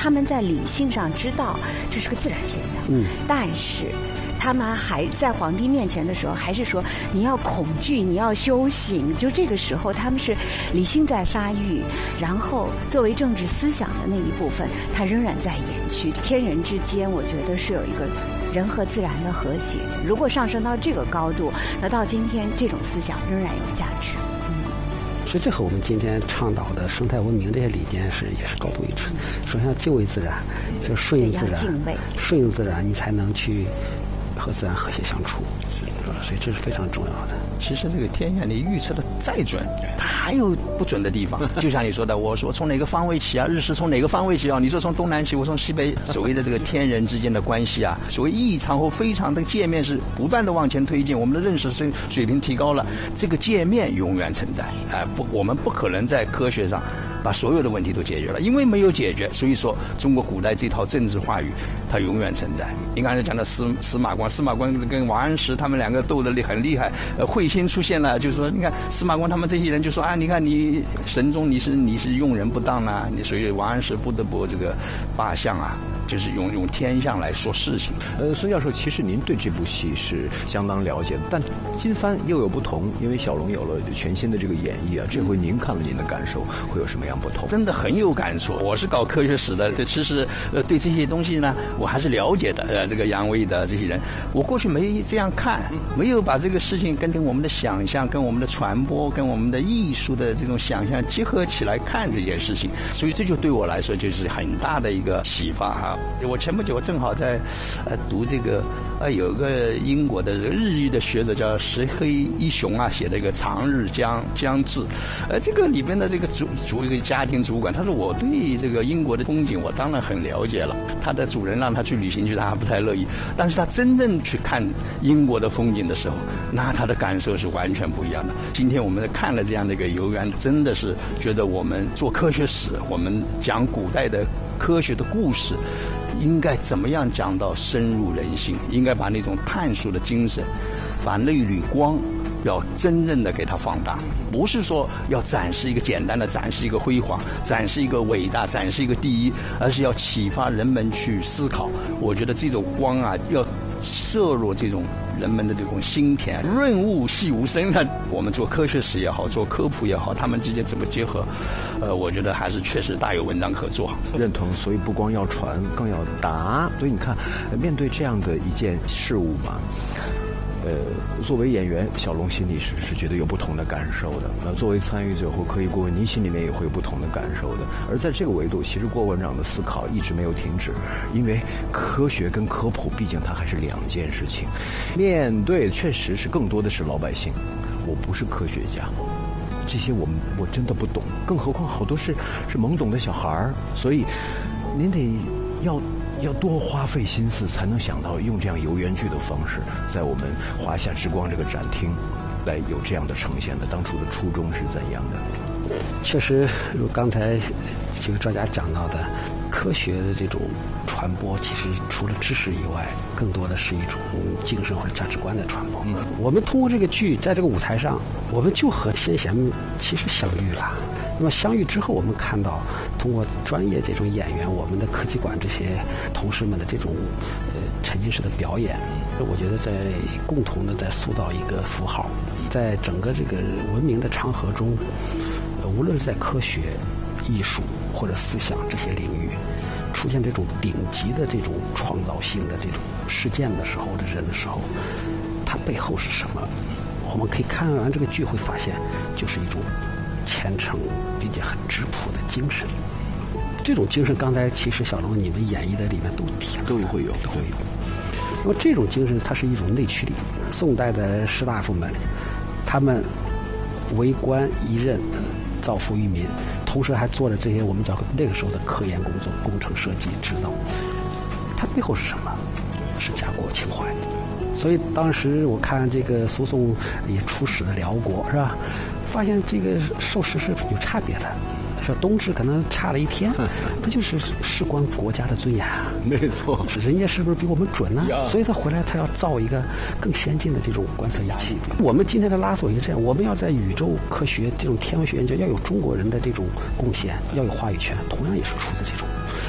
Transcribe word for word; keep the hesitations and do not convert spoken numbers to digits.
他们在理性上知道这是个自然现象， 嗯， 但是他们还在皇帝面前的时候，还是说你要恐惧，你要修行。就这个时候，他们是理性在发育，然后作为政治思想的那一部分，它仍然在延续。天人之间，我觉得是有一个人和自然的和谐。如果上升到这个高度，那到今天这种思想仍然有价值。 所以这和我们今天倡导的生态文明这些理念是也是高度一致的。首先要敬畏自然，就顺应自然， 敬畏顺应自然，你才能去和自然和谐相处，所以这是非常重要的。 其实这个天象你预测的再准，它还有不准的地方。就像你说的，我说从哪个方位起啊，日食从哪个方位起啊？你说从东南起，我从西北。所谓的这个天人之间的关系啊，所谓异常或非常的界面是不断的往前推进，我们的认识水水平提高了，这个界面永远存在。哎、呃，不，我们不可能在科学上把所有的问题都解决了，因为没有解决，所以说中国古代这套政治话语它永远存在。你刚才讲的司司马光，司马光跟王安石他们两个斗得很厉害，呃，彗星出现了，就是说，你看司马光他们这些人就说啊，你看你神宗你是你是用人不当啊，你所以王安石不得不这个罢相啊。就是用用天象来说事情。 呃，孙教授，其实您对这部戏是相当了解的，但金帆又有不同，因为小龙有了全新的这个演绎啊。这回您看了，您的感受会有什么样不同？ 真的很有感触。我是搞科学史的，这其实呃对这些东西呢，我还是了解的。呃，这个杨威的这些人，我过去没这样看，没有把这个事情跟跟我们的想象、跟我们的传播、跟我们的艺术的这种想象结合起来看这件事情，所以这就对我来说就是很大的一个启发哈。我前不久正好在呃读这个呃有个英国的日裔的学者叫石黑一雄啊写的一个《长日将将至》，呃这个里边的这个主主一个家庭主管，他说我对这个英国的风景我当然很了解了，他的主人让他去旅行去他还不太乐意，但是他真正去看英国的风景的时候，那他的感受是完全不一样的。今天我们看了这样的一个游园，真的是觉得我们做科学史，我们讲古代的科学的故事应该怎么样讲到深入人心，应该把那种探索的精神，把那缕光要真正的给它放大，不是说要展示一个简单的展示一个辉煌，展示一个伟大，展示一个第一，而是要启发人们去思考。我觉得这种光啊要摄入这种人们的这种心田，润物细无声的。我们做科学史也好，做科普也好，他们之间怎么结合，呃，我觉得还是确实大有文章可做。 认同，所以不光要传，更要答。所以你看，面对这样的一件事物嘛，呃，作为演员，小龙心里是是觉得有不同的感受的。那作为参与者或科艺顾问，您心里面也会有不同的感受的。而在这个维度，其实郭文长的思考一直没有停止，因为科学跟科普毕竟它还是两件事情。面对确实是更多的是老百姓，我不是科学家，这些我们我真的不懂，更何况好多是是懵懂的小孩儿，所以您得要。要多花费心思才能想到用这样游园剧的方式，在我们华夏之光这个展厅来有这样的呈现的。当初的初衷是怎样的？ 确实，如刚才几位专家讲到的，科学的这种传播，其实除了知识以外，更多的是一种精神或者价值观的传播。嗯，我们通过这个剧，在这个舞台上，我们就和先贤们其实相遇了。那么相遇之后，我们看到通过专业这种演员，我们的科技馆这些同事们的这种呃沉浸式的表演，我觉得在共同的在塑造一个符号，在整个这个文明的长河中，呃、无论是在科学、艺术或者思想这些领域，出现这种顶级的这种创造性的这种事件的时候的人的时候，它背后是什么？我们可以看完这个剧会发现，就是一种虔诚并且很质朴的精神。这种精神刚才其实小龙你们演绎的里面都提都会有都会有。那么这种精神它是一种内驱力。宋代的士大夫们，他们为官一任，造福于民，同时还做了这些我们叫那个时候的科研工作，工程设计制造，它背后是什么？是家国情怀。所以当时我看这个苏颂也出使了辽国，是吧？发现这个授时是有差别的，说冬至可能差了一天，这就是事关国家的尊严啊。 没错， 人家是不是比我们准呢？所以他回来他要造一个更先进的这种观测仪器。我们今天的拉索也是这样，我们要在宇宙科学这种天文学研究要有中国人的这种贡献，要有话语权，同样也是出自这种